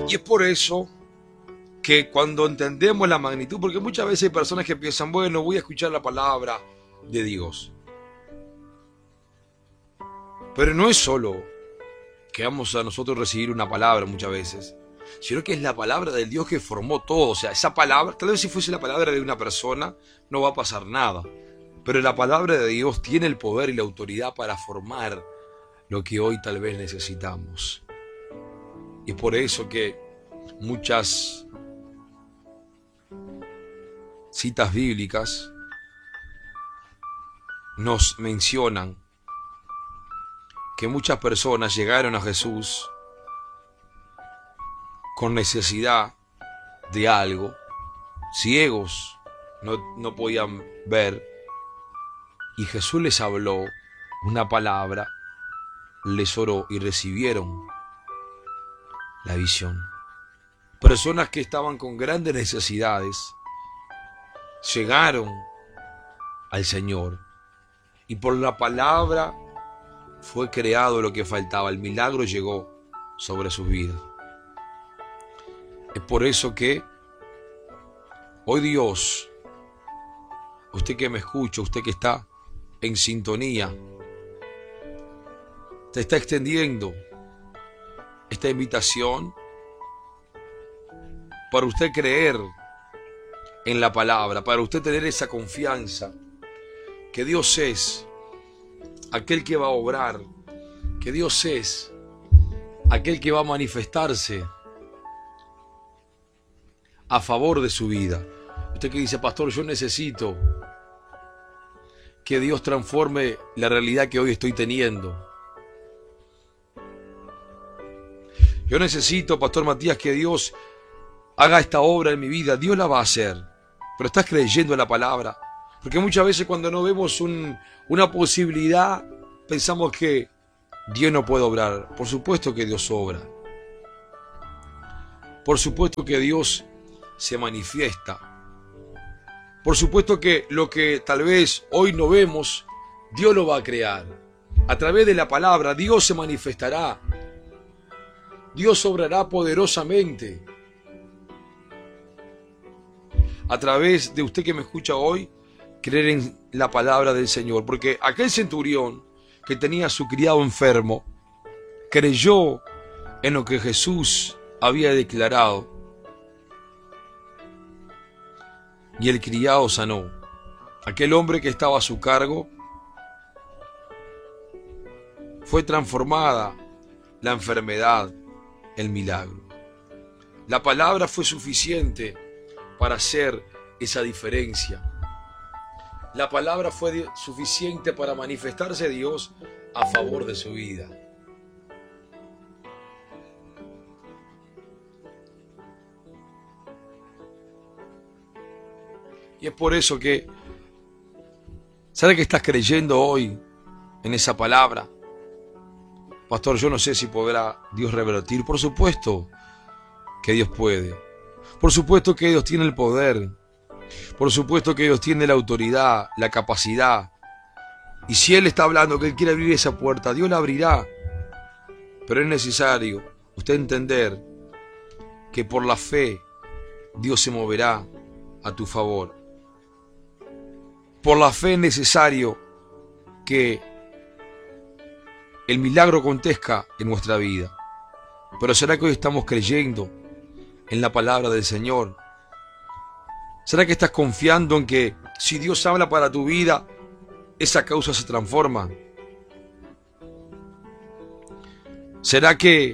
Y es por eso que cuando entendemos la magnitud, porque muchas veces hay personas que piensan, bueno, voy a escuchar la palabra de Dios. Pero no es solo que vamos a nosotros recibir una palabra muchas veces, sino que es la palabra del Dios que formó todo. O sea, esa palabra, tal vez si fuese la palabra de una persona, no va a pasar nada. Pero la palabra de Dios tiene el poder y la autoridad para formar lo que hoy tal vez necesitamos. Y es por eso que muchas citas bíblicas nos mencionan que muchas personas llegaron a Jesús con necesidad de algo, ciegos, no podían ver, y Jesús les habló una palabra, les oró y recibieron la visión. Personas que estaban con grandes necesidades llegaron al Señor y por la palabra fue creado lo que faltaba. El milagro llegó sobre sus vidas. Es por eso que hoy Dios, usted que me escucha, usted que está en sintonía, te está extendiendo esta invitación para usted creer en la palabra, para usted tener esa confianza que Dios es aquel que va a obrar, que Dios es aquel que va a manifestarse a favor de su vida. Usted que dice, pastor, yo necesito que Dios transforme la realidad que hoy estoy teniendo. Yo necesito, pastor Matías, que Dios haga esta obra en mi vida. Dios la va a hacer, pero estás creyendo en la palabra. Porque muchas veces cuando no vemos una posibilidad, pensamos que Dios no puede obrar. Por supuesto que Dios obra. Por supuesto que Dios se manifiesta. Por supuesto que lo que tal vez hoy no vemos, Dios lo va a crear. A través de la palabra, Dios se manifestará. Dios obrará poderosamente. A través de usted que me escucha hoy, creer en la palabra del Señor. Porque aquel centurión que tenía a su criado enfermo, creyó en lo que Jesús había declarado. Y el criado sanó. Aquel hombre que estaba a su cargo, fue transformada la enfermedad, el milagro. La palabra fue suficiente para hacer esa diferencia. La palabra fue suficiente para manifestarse Dios a favor de su vida. Y es por eso que, ¿sabe que estás creyendo hoy en esa palabra? Pastor, yo no sé si podrá Dios revertir. Por supuesto que Dios puede. Por supuesto que Dios tiene el poder. Por supuesto que Dios tiene la autoridad, la capacidad. Y si Él está hablando que Él quiere abrir esa puerta, Dios la abrirá. Pero es necesario usted entender que por la fe Dios se moverá a tu favor. Por la fe es necesario que el milagro acontezca en nuestra vida. Pero ¿será que hoy estamos creyendo en la palabra del Señor? ¿Será que estás confiando en que si Dios habla para tu vida, esa causa se transforma? ¿Será que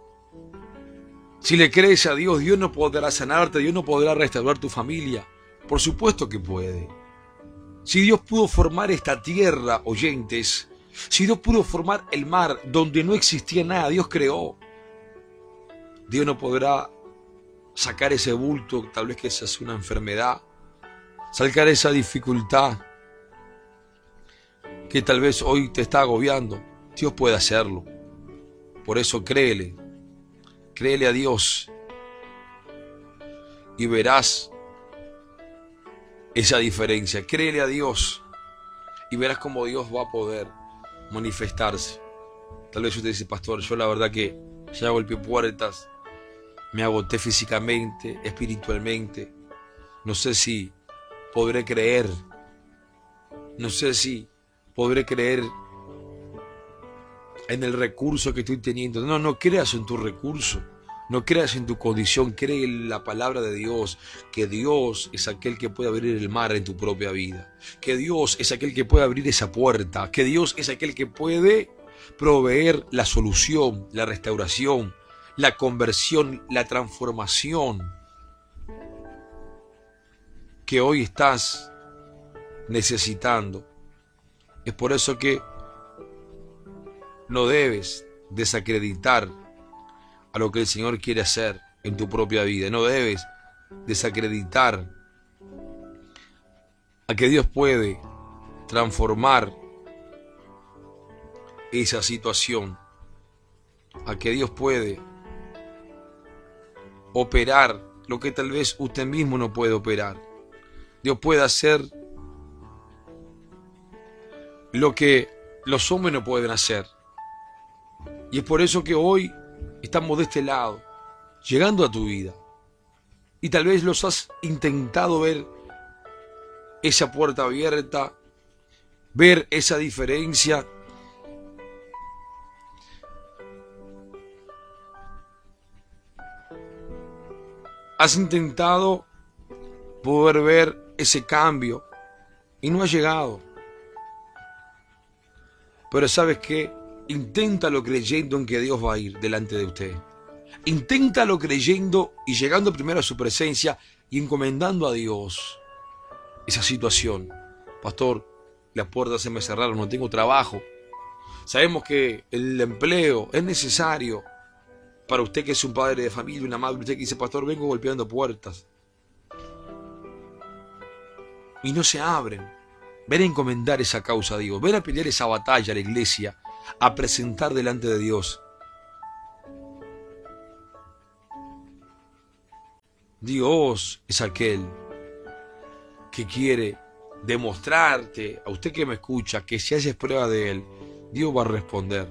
si le crees a Dios, Dios no podrá sanarte, Dios no podrá restaurar tu familia? Por supuesto que puede. Si Dios pudo formar esta tierra, oyentes, si Dios pudo formar el mar donde no existía nada, Dios creó. Dios no podrá sacar ese bulto, tal vez que esa es una enfermedad, sacar esa dificultad que tal vez hoy te está agobiando. Dios puede hacerlo. Por eso créele a Dios y verás esa diferencia. Créele a Dios y verás cómo Dios va a poder manifestarse. Tal vez usted dice, pastor, yo la verdad que ya golpeé puertas, me agoté físicamente, espiritualmente. No sé si podré creer. No sé si podré creer en el recurso que estoy teniendo. No, no creas en tu recurso. No creas en tu condición, cree en la palabra de Dios, que Dios es aquel que puede abrir el mar en tu propia vida, que Dios es aquel que puede abrir esa puerta, que Dios es aquel que puede proveer la solución, la restauración, la conversión, la transformación que hoy estás necesitando. Es por eso que no debes desacreditar a lo que el Señor quiere hacer en tu propia vida. No debes desacreditar a que Dios puede transformar esa situación, a que Dios puede operar lo que tal vez usted mismo no puede operar. Dios puede hacer lo que los hombres no pueden hacer. Y es por eso que hoy estamos de este lado, llegando a tu vida. Y tal vez los has intentado ver esa puerta abierta, ver esa diferencia. Has intentado poder ver ese cambio y no ha llegado. Pero ¿sabes qué? Inténtalo creyendo en que Dios va a ir delante de usted. Inténtalo creyendo y llegando primero a su presencia y encomendando a Dios esa situación. Pastor, las puertas se me cerraron, no tengo trabajo. Sabemos que el empleo es necesario para usted que es un padre de familia, una madre, usted que dice, pastor, vengo golpeando puertas y no se abren. Ven a encomendar esa causa a Dios, ven a pelear esa batalla a la iglesia, a presentar delante de Dios. Dios es aquel que quiere demostrarte a usted que me escucha que si haces prueba de Él, Dios va a responder.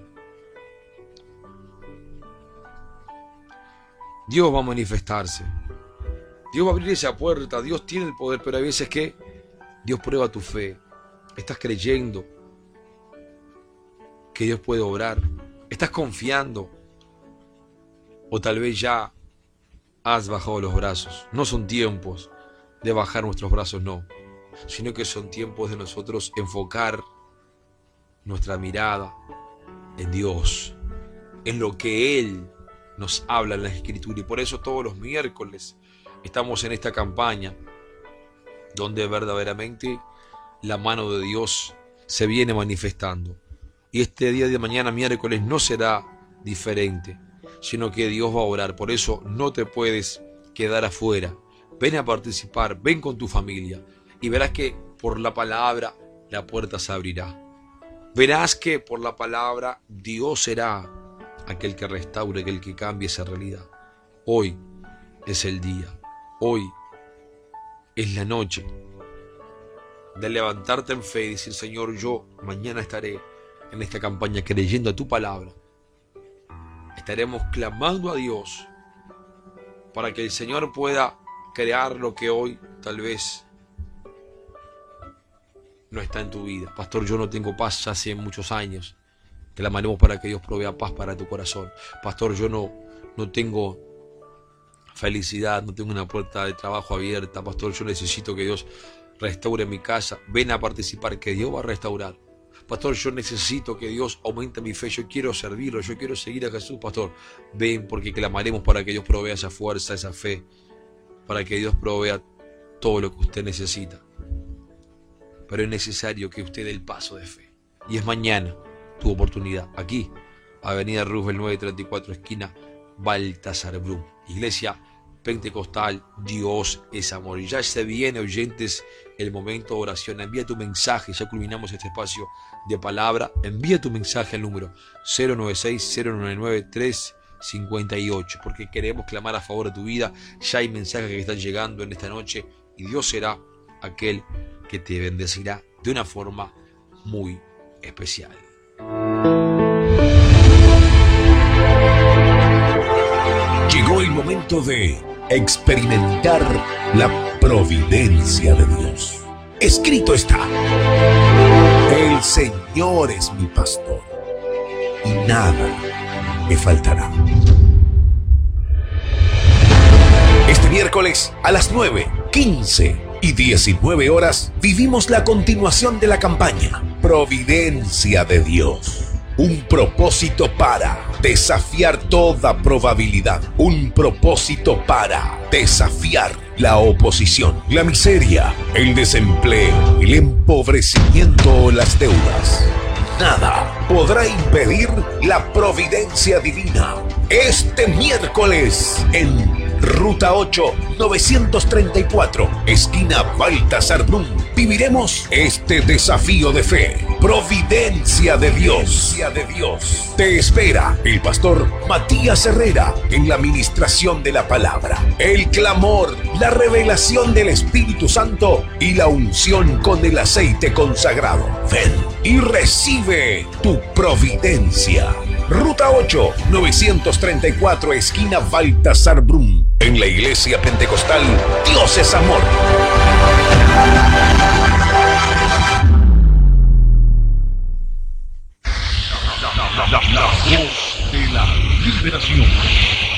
Dios va a manifestarse. Dios va a abrir esa puerta. Dios tiene el poder, pero hay veces que Dios prueba tu fe. Estás creyendo que Dios puede obrar. Estás confiando. O tal vez ya has bajado los brazos. No son tiempos de bajar nuestros brazos, no. Sino que son tiempos de nosotros enfocar nuestra mirada en Dios, en lo que Él nos habla en la Escritura. Y por eso todos los miércoles estamos en esta campaña donde verdaderamente la mano de Dios se viene manifestando. Y este día de mañana, miércoles, no será diferente, sino que Dios va a orar. Por eso no te puedes quedar afuera. Ven a participar, ven con tu familia y verás que por la palabra la puerta se abrirá. Verás que por la palabra Dios será aquel que restaure, aquel que cambie esa realidad. Hoy es el día, hoy es la noche de levantarte en fe y decir, Señor, yo mañana estaré en esta campaña creyendo a tu palabra. Estaremos clamando a Dios para que el Señor pueda crear lo que hoy tal vez no está en tu vida. Pastor, yo no tengo paz hace muchos años. Clamaremos para que Dios provea paz para tu corazón. Pastor, yo no tengo felicidad, no tengo una puerta de trabajo abierta. Pastor, yo necesito que Dios restaure mi casa. Ven a participar, que Dios va a restaurar. Pastor, yo necesito que Dios aumente mi fe. Yo quiero servirlo, yo quiero seguir a Jesús. Pastor, ven, porque clamaremos para que Dios provea esa fuerza, esa fe, para que Dios provea todo lo que usted necesita. Pero es necesario que usted dé el paso de fe. Y es mañana tu oportunidad. Aquí, Avenida Roosevelt 934, esquina Baltasar Brum. Iglesia Pentecostal, Dios es amor. Y ya se viene, oyentes, el momento de oración. Envía tu mensaje, ya culminamos este espacio de palabra. Envía tu mensaje al número 096-099-358, porque queremos clamar a favor de tu vida. Ya hay mensajes que están llegando en esta noche y Dios será aquel que te bendecirá de una forma muy especial. Llegó el momento momento de experimentar la providencia de Dios. Escrito está: el Señor es mi pastor y nada me faltará. Este miércoles a las 9, 15 y 19 horas vivimos la continuación de la campaña Providencia de Dios. Un propósito para desafiar toda probabilidad. Un propósito para desafiar la oposición, la miseria, el desempleo, el empobrecimiento o las deudas. Nada podrá impedir la providencia divina. Este miércoles en Ruta 8, 934, esquina Baltasar Brum, viviremos este desafío de fe. Providencia de Dios. Te espera el pastor Matías Herrera en la ministración de la palabra, el clamor, la revelación del Espíritu Santo y la unción con el aceite consagrado. Ven y recibe tu providencia. Ruta 8, 934, esquina Baltasar Brum, en la Iglesia Pentecostal Dios es Amor.